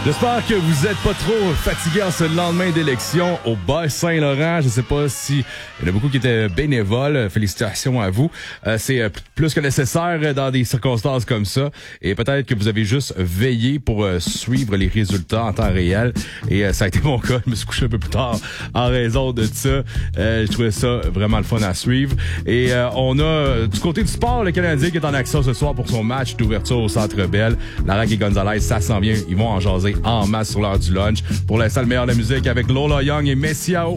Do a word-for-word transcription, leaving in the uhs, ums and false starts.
J'espère que vous êtes pas trop fatigués en ce lendemain d'élection au Bas-Saint-Laurent. Je sais pas si il y en a beaucoup qui étaient bénévoles. Félicitations à vous. Euh, c'est plus que nécessaire dans des circonstances comme ça. Et peut-être que vous avez juste veillé pour euh, suivre les résultats en temps réel. Et euh, ça a été mon cas. Je me suis couché un peu plus tard en raison de ça. Euh, je trouvais ça vraiment le fun à suivre. Et euh, on a du côté du sport, le Canadien qui est en action ce soir pour son match d'ouverture au Centre Bell. Larac et Gonzalez, ça s'en vient. Ils vont en jaser en masse sur l'heure du lunch. Pour l'instant, le meilleur de la musique avec Lola Young et Messiao.